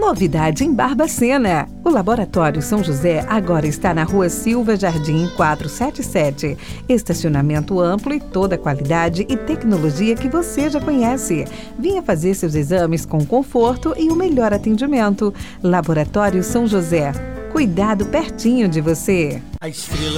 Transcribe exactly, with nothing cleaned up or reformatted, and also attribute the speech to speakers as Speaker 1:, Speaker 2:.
Speaker 1: Novidade em Barbacena. O Laboratório São José agora está na Rua Silva Jardim quatrocentos e setenta e sete. Estacionamento amplo e toda a qualidade e tecnologia que você já conhece. Venha fazer seus exames com conforto e o melhor atendimento. Laboratório São José. Cuidado pertinho de você.
Speaker 2: A estrela